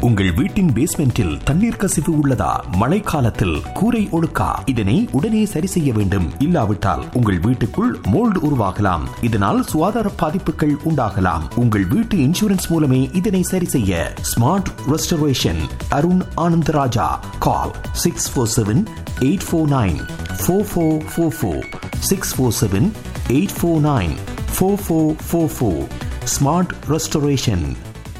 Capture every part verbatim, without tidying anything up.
உங்கள் வீட்டின் பேஸ்மெண்டில் தண்ணீர் கசிவு உள்ளதா? மழைக்காலத்தில் கூரை ஒழுக்கா? இதனை உடனே சரி செய்ய வேண்டும். இல்லாவிட்டால் உங்கள் வீட்டுக்குள் மோல்டு உருவாகலாம். இதனால் சுகாதார பாதிப்புகள் உண்டாகலாம். உங்கள் வீட்டு இன்சூரன்ஸ் மூலமே இதனை சரி செய்ய. Smart restoration, Arun Anandaraja. கால் six four seven eight four nine four four four four six four seven eight four nine four four four four. Smart restoration.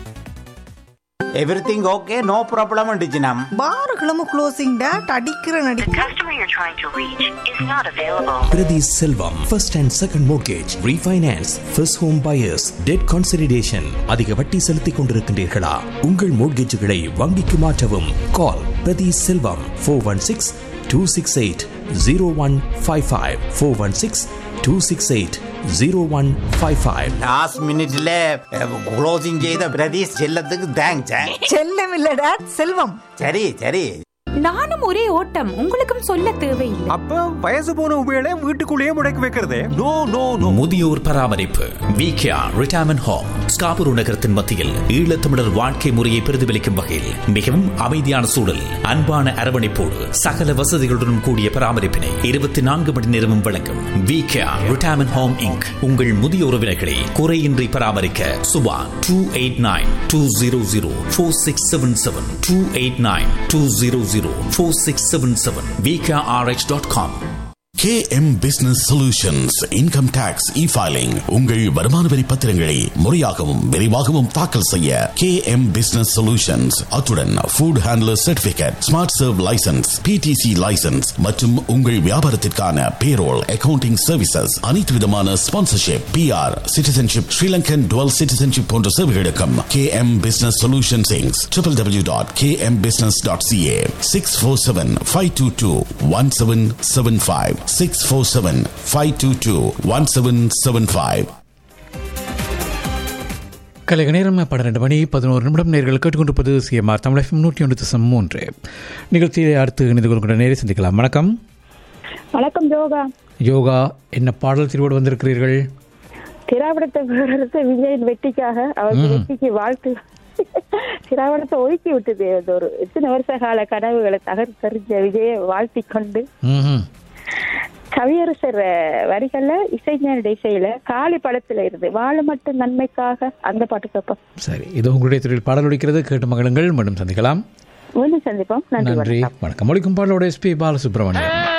Everything okay, no problem undiginam. பாருகளும் closing date அடிக்கிற நடி. The customer you're trying to reach is not available. Priti Selvam, first and second mortgage, refinance, first home buyers, debt consolidation. அதிக வட்டி செலுத்திக் கொண்டிருக்கின்றீர்களா? உங்கள் மோட்கேஜுகளை வங்கிக்கு மாற்றவும். கால் பிரதி செல்வம் four one six two six eight zero one five five four one six two six eight zero one five five. Last minute-ல closing செய்த பிரதீஷ் செல்லத்துக்கு thanks. செல்லம் இல்ல டேட், செல்வம். சரி சரி. நானும் ஒரே ஓட்டம், உங்களுக்கும் சொல்ல தேவையில்லை. அப்ப வயசு போன உபயோக வீட்டுக்குள்ளேயே முடக்கி வைக்கிறதே. No no no. முதியோர் பராமரிப்பு விகேஆர் ரிட்டையர்மென்ட் ஹோம் ஸ்காபுரு நகரத்தின் மத்தியில் ஈழத்தமிழர் வாழ்க்கை முறையை பிரதிபலிக்கும் வகையில் மிகவும் அமைதியான சூழல், அன்பான அரவணைப்போடு சகல வசதிகளுடன் கூடிய பராமரிப்பினை இருபத்தி நான்கு மணி நேரமும் வழங்கும் விகேஆர் ரிட்டையர்மென்ட் ஹோம் இன்க். உங்கள் முதிய உறவினர்களை குறையின்றி பராமரிக்க Subha two eight nine two zero zero four six seven seven two eight nine two zero zero four six seven seven v k r h dot com. K M Business Solutions Income Tax E-Filing. உங்கள் வருமான வரி பத்திரங்களை முறையாகவும் விரைவாகவும் தாக்கல் செய்ய K M Business Solutions. அத்துடன் Food Handler Certificate, Smart Serve License, P T C License மற்றும் உங்கள் வியாபாரத்திற்கான Payroll, Accounting Services, அனைத்து விதமான Sponsorship, P R, Citizenship, Sri Lankan Dual Citizenship போன்ற சேவைகளுக்கும் K M Business Solutions Incorporated. w w w dot k m business dot c a. six four seven five two two one seven seven five six four seven five two two one seven seven five. கலைக நேரம் பன்னிரண்டு மணி பதினோரு நிமிடம். நேர்கள் கேட்டுக்கொண்டிருப்பது CMR Tamil FM நூற்றி ஒன்று தசம் மூன்று. நிகழ்ச்சியை அடுத்து இணைந்து கொள்கின்ற நேரை சந்திக்கலாம். வணக்கம். வணக்கம் யோகா. யோகா, என்ன பாடல் திருவோடு வந்திருக்கிறீர்கள்? திராவிடத்தை பேரரசு விஜயின் வெற்றிக்காக அவருக்கு வெற்றிக்கு வாழ்த்து. திராவிடத்தை ஒதுக்கி விட்டது ஒரு எத்தனை வருஷ கால கனவுகளை தகர்த்தறிஞ்ச விஜயை வாழ்த்தி கொண்டு கவியரசர் வரிகள்ல இசைஞர் இசையில காளி படத்துல இருந்து வாழ மட்டும் நன்மைக்காக அந்த பாட்டு கேட்போம். சரி, இது உங்களுடைய தொழில் பாடல் ஒலிக்கிறது. கேட்டு மகளுங்கள். மீண்டும் சந்திக்கலாம். மீண்டும் சந்திப்போம். நன்றி, வணக்கம். ஒலிக்கும் பாடலோட எஸ் பி பாலசுப்ரமணியம்.